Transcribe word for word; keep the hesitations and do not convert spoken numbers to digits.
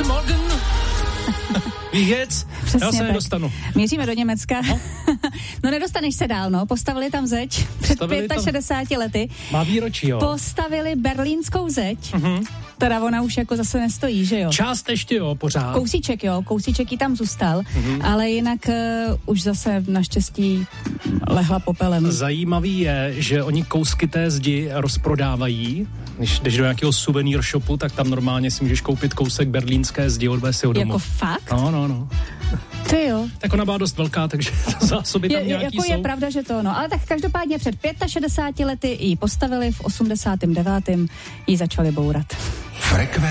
Guten Morgen. Wie geht's? Přesně Já se tak. nedostanu. Míříme do Německa. No? no nedostaneš se dál, no. Postavili tam zeď před šedesáti pěti lety. Má výročí, jo. Postavili berlínskou zeď. Uh-huh. Teda ona už jako zase nestojí, že jo? Část ještě, jo, pořád. Kousíček, jo. Kousíček jí tam zůstal, uh-huh. ale jinak uh, už zase naštěstí lehla popelem. Zajímavý je, že oni kousky té zdi rozprodávají. Když jdeš do nějakého suvenýr shopu, tak tam normálně si můžeš koupit kousek berlínské zdi, odvést si ho domů. Jako fakt? No, no, no. Ty jo. Tak ona byla dost velká, takže zásoby tam je, nějaký jako jsou. Je pravda, že to, no. Ale tak každopádně před šedesáti pěti lety ji postavili, v osmdesátém devátém ji začali bourat. Frekvence.